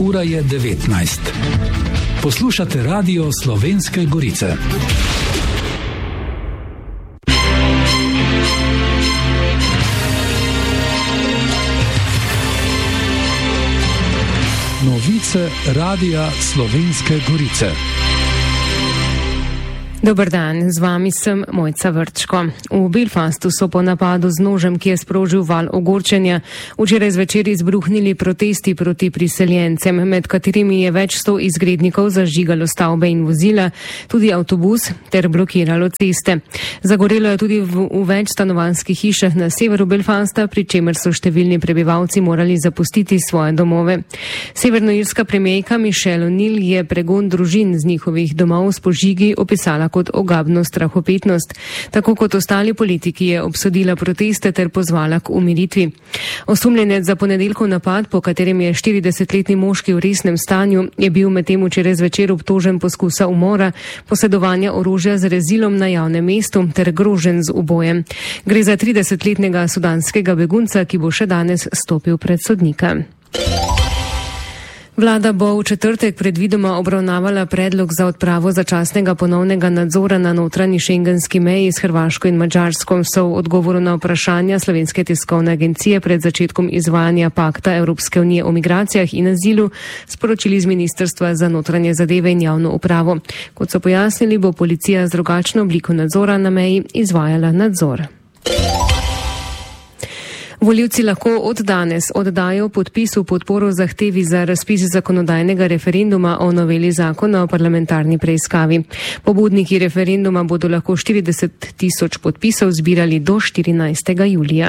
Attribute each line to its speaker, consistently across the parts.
Speaker 1: ura je 19. Poslušate Radio Slovenske Gorice. Novice Radia Slovenske Gorice.
Speaker 2: Dober dan, z vami sem Mojca Vrčko. V Belfastu so po napadu z nožem, ki je sprožil val ogorčenja, včeraj zvečer izbruhnili protesti proti priseljencem, med katerimi je več 100 izgrednikov zažigalo stavbe in vozila, tudi avtobus ter blokiralo ceste. Zagorelo je tudi v več stanovanjskih hišah na severu Belfasta, pri čemer so številni prebivalci morali zapustiti svoje domove. Severnoirska premierka Michelle O'Neill je pregon družin z njihovih domov s požigi opisala kot ogabno strahopetnost. Tako kot ostali politiki je obsodila proteste ter pozvala k umiritvi. Osumljenec za ponedeljkov napad, po katerem je 40-letni moški v resnem stanju, je bil medtem včeraj zvečer obtožen poskusa umora, posedovanja orožja z rezilom na javnem mestu ter groženj z ubojem. Gre za 30-letnega sudanskega begunca, ki bo še danes stopil pred sodnika. Vlada bo v četrtek predvidoma obravnavala predlog za odpravo začasnega ponovnega nadzora na notranji šengenski meji s Hrvaško in Madžarsko, so v odgovoru na vprašanja Slovenske tiskovne agencije pred začetkom izvajanja pakta Evropske unije o migracijah in azilu sporočili z Ministrstva za notranje zadeve in javno upravo. Kot so pojasnili, bo policija z drugačno obliko nadzora na meji izvajala nadzor. Volivci lahko od danes oddajo podpis v podporo zahtevi za razpis zakonodajnega referenduma o noveli zakona o parlamentarni preiskavi. Pobudniki referenduma bodo lahko 40.000 podpisov zbirali do 14. julija.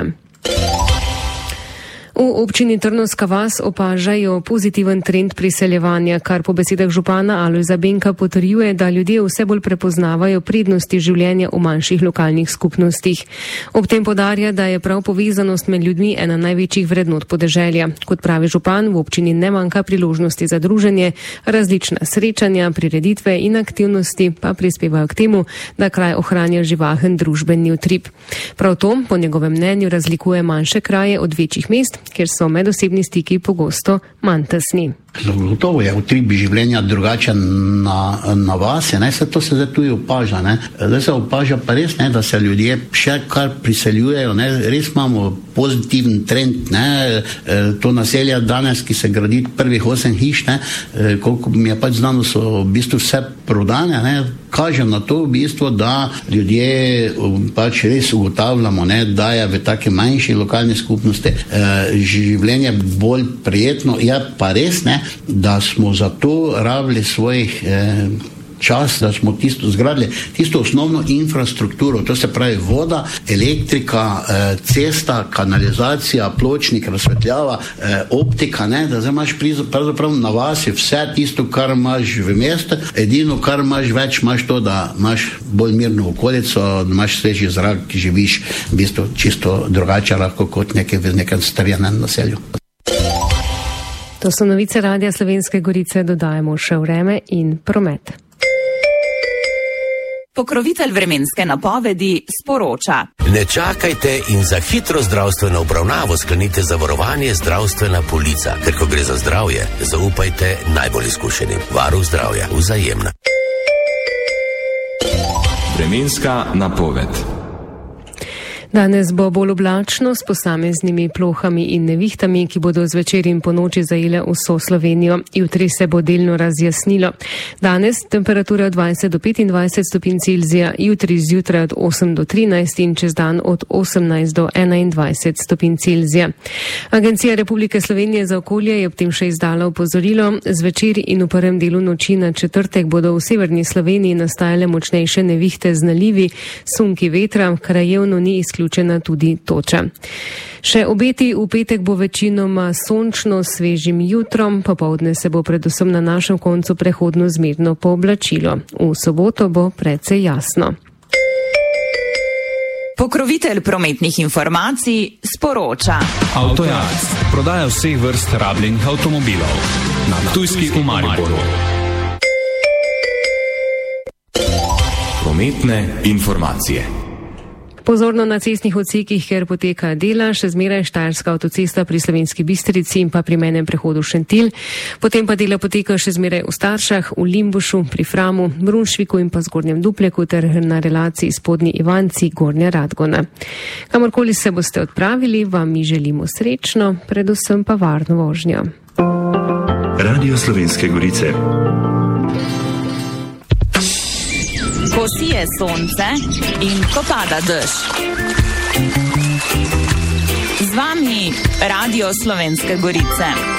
Speaker 2: V občini Trnovska vas opažajo pozitiven trend priseljevanja, kar po besedah župana Alojza Benka potrjuje, da ljudje vse bolj prepoznavajo prednosti življenja v manjših lokalnih skupnostih. Ob tem podarja, da je prav povezanost med ljudmi ena največjih vrednot podeželja. Kot pravi župan, v občini ne manjka priložnosti za druženje, različna srečanja, prireditve in aktivnosti pa prispevajo k temu, da kraj ohranja živahen družbeni utrip. Prav to, po njegovem mnenju, razlikuje manjše kraje od večjih mest, kjer so medosebni stiki pogosto manj tesni.
Speaker 3: Gotovo je utrip življenja drugačen na vasi, se to se zdaj tudi opaža. Zdaj se opaža pa res, da se ljudje še kar priseljujejo, res imamo pozitiven trend. To naselje danes, ki se gradi prvih 8 hiš, koliko mi je pač znano, so v bistvu vse prodane, kaže na to v bistvu, da ljudje pač res ugotavljamo, da je v taki manjši lokalni skupnosti življenje bolj prijetno. Je pa res, da smo zato rabili svojih čas, da smo zgradili tisto osnovno infrastrukturo, to se pravi voda, elektrika, cesta, kanalizacija, pločnik, razsvetljava, optika, da zdaj imaš pravzaprav na vasi vse tisto, kar imaš v mestu, edino, kar imaš več, imaš to, da imaš bolj mirno okolico, da imaš sveži zrak, ki živiš v bistvu čisto drugače lahko kot v nekem strjenem naselju.
Speaker 2: To so novice Radia Slovenske Gorice, dodajamo še vreme in promet.
Speaker 4: Pokrovitelj vremenske napovedi sporoča.
Speaker 5: Ne čakajte in za hitro zdravstveno obravnavo sklenite zavarovanje zdravstvena polica, ker ko gre za zdravje, zaupajte najbolj izkušenim. Varuh zdravja, Vzajemna.
Speaker 6: Vremenska napoved.
Speaker 2: Danes bo bolj oblačno s posameznimi plohami in nevihtami, ki bodo zvečer in ponoči zajele vso Slovenijo. Jutri se bo delno razjasnilo. Danes temperatura od 20 do 25 stopinj Celzija, jutri zjutraj od 8 do 13 in čez dan od 18 do 21 stopinj Celzija. Agencija Republike Slovenije za okolje je ob tem še izdala opozorilo. Zvečer in v prvem delu noči na četrtek bodo v severni Sloveniji nastajale močnejše nevihte z nalivi, sunki vetra, krajevno ni izključeno tudi toča. Še obeti v petek bo večinoma sončno s svežim jutrom, popoldne se bo predvsem na našem koncu prehodno zmerno pooblačilo. V soboto bo precej jasno.
Speaker 4: Pokrovitelj prometnih informacij sporoča.
Speaker 7: Avtojarc. Prodaja vseh vrst rabljenih avtomobilov. Na Ptujski v Mariboru.
Speaker 6: Prometne informacije.
Speaker 2: Pozorno na cestnih odsekih, ker poteka dela, še zmeraj Štajerska avtocesta pri Slovenski Bistrici in pa pri mejnem prehodu Šentilj. Potem pa dela poteka še zmeraj v Staršah, v Limbušu, pri Framu, Brunšviku in pa Zgornjem Dupleku ter na relaciji Spodnji Ivanci, Gornja Radgona. Kamorkoli se boste odpravili, vam mi želimo srečno, predvsem pa varno vožnjo.
Speaker 8: Radio Slovenske Gorice.
Speaker 4: Ko sije sonce in ko pada dež. Z vami Radio Slovenske Gorice.